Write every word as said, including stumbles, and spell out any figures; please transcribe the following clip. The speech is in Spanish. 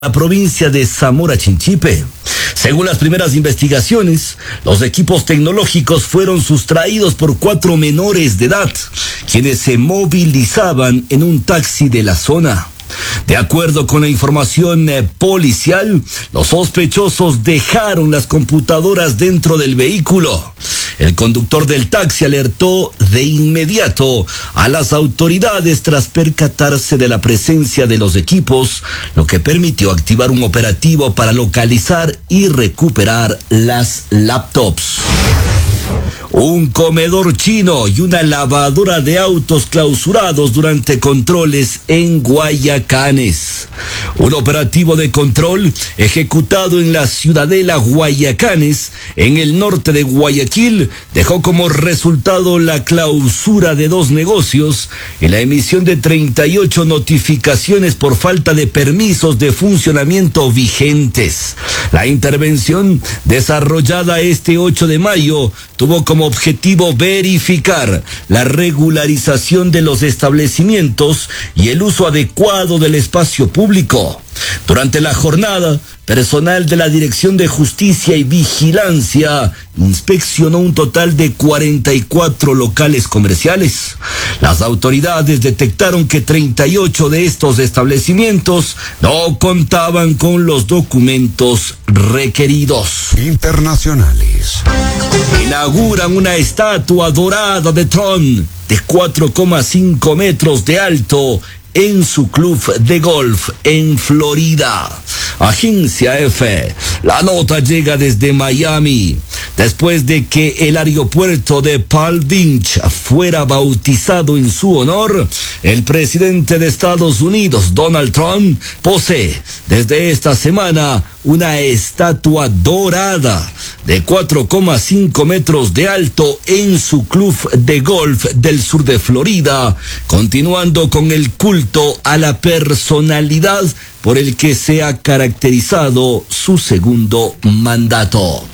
la provincia de Zamora Chinchipe. Según las primeras investigaciones, los equipos tecnológicos fueron sustraídos por cuatro menores de edad, quienes se movilizaban en un taxi de la zona. De acuerdo con la información eh, policial, los sospechosos dejaron las computadoras dentro del vehículo. El conductor del taxi alertó de inmediato a las autoridades tras percatarse de la presencia de los equipos, lo que permitió activar un operativo para localizar y recuperar las laptops. Un comedor chino y una lavadora de autos clausurados durante controles en Guayacanes. Un operativo de control ejecutado en la ciudadela Guayacanes, en el norte de Guayaquil, dejó como resultado la clausura de dos negocios y la emisión de treinta y ocho notificaciones por falta de permisos de funcionamiento vigentes. La intervención, desarrollada este ocho de mayo, tuvo como objetivo verificar la regularización de los establecimientos y el uso adecuado del espacio público. Durante la jornada, personal de la Dirección de Justicia y Vigilancia inspeccionó un total de cuarenta y cuatro locales comerciales. Las autoridades detectaron que treinta y ocho de estos establecimientos no contaban con los documentos requeridos. Internacionales. Inauguran una estatua dorada de Tron de cuatro coma cinco metros de alto en su club de golf en Florida. Agencia F. La nota llega desde Miami. Después de que el aeropuerto de Palm Beach fuera bautizado en su honor, el presidente de Estados Unidos, Donald Trump, posee desde esta semana una estatua dorada de cuatro coma cinco metros de alto en su club de golf del sur de Florida, continuando con el culto a la personalidad por el que se ha caracterizado su segundo mandato.